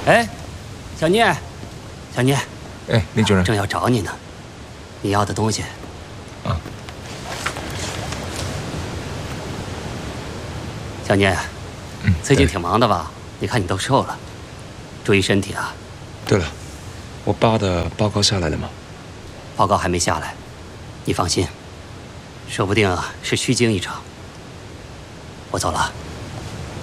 哎，小聂，小聂， 哎，林主任， 正要找你呢，你要的东西。 啊。 小聂，最近挺忙的吧？你看你都瘦了，注意身体啊。 对了，我爸的报告下来了吗？ 报告还没下来，你放心，说不定是虚惊一场。我走了。